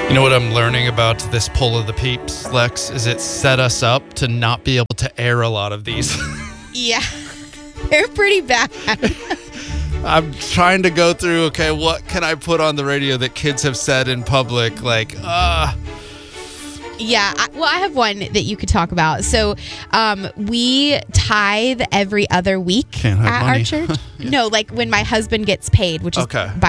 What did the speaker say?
You know what I'm learning about this Pull of the Peeps, Lex, is it set us up to not be able to air a lot of these. Yeah, they're pretty bad. I'm trying to go through, okay, what can I put on the radio that kids have said in public? Yeah, I have one that you could talk about. So we tithe every other week Can't have at money. our church. No, like when my husband gets paid, which is Okay. by